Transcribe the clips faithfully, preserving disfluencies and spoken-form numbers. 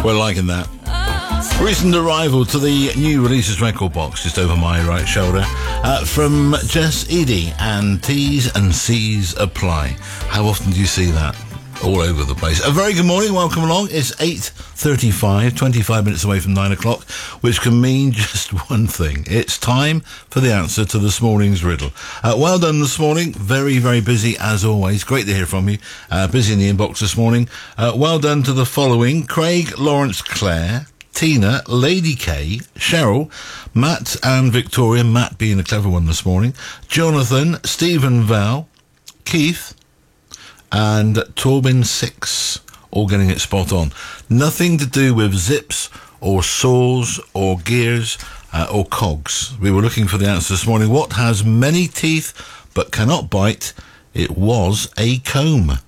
We're liking that. Recent arrival to the new releases record box just over my right shoulder uh, from Jess Eady and T's and C's apply. How often do you see that? All over the place. A very good morning, welcome along. It's eight thirty-five, twenty-five minutes away from nine o'clock, which can mean just one thing. It's time for the answer to this morning's riddle. Uh, well done this morning. Very, very busy as always. Great to hear from you. Uh, busy in the inbox this morning. Uh, well done to the following: Craig, Lawrence, Claire, Tina, Lady K, Cheryl, Matt and Victoria, Matt being the clever one this morning, Jonathan, Stephen, Val, Keith, and Torbin six, all getting it spot on. Nothing to do with zips or saws or gears uh, or cogs. We were looking for the answer this morning. What has many teeth but cannot bite? It was a comb.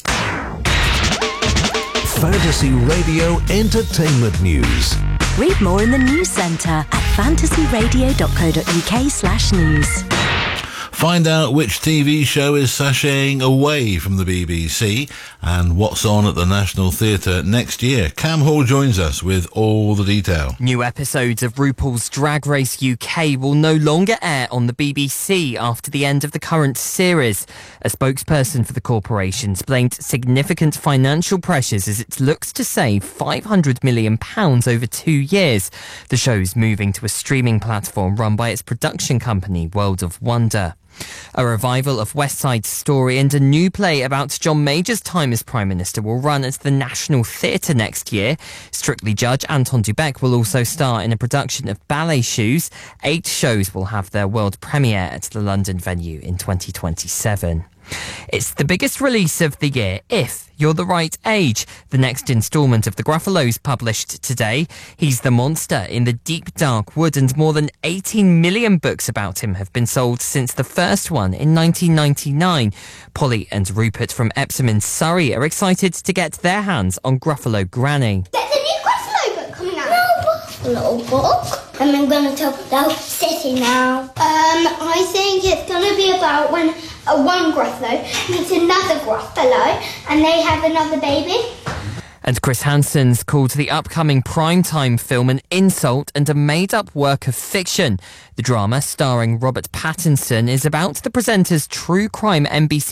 Fantasy Radio Entertainment News. Read more in the news centre at fantasyradio.co.uk slash news. Find out which T V show is sashaying away from the B B C and what's on at the National Theatre next year. Cam Hall joins us with all the detail. New episodes of RuPaul's Drag Race U K will no longer air on the B B C after the end of the current series. A spokesperson for the corporation blamed significant financial pressures as it looks to save five hundred million pounds over two years. The show's moving to a streaming platform run by its production company, World of Wonder. A revival of West Side Story and a new play about John Major's time as Prime Minister will run at the National Theatre next year. Strictly Judge Anton du Beke will also star in a production of Ballet Shoes. Eight shows will have their world premiere at the London venue in twenty twenty-seven. It's the biggest release of the year if you're the right age. The next instalment of The Gruffalos published today. He's the monster in the deep dark wood, and more than eighteen million books about him have been sold since the first one in nineteen ninety-nine. Polly and Rupert from Epsom in Surrey are excited to get their hands on Gruffalo Granny. There's a new Gruffalo book coming out. No, a little book. And I'm going to talk about City now. Um, I think it's going to be about when a one Gruffalo meets another Gruffalo and they have another baby. And Chris Hansen's called the upcoming primetime film an insult and a made-up work of fiction. The drama, starring Robert Pattinson, is about the presenter's true crime N B C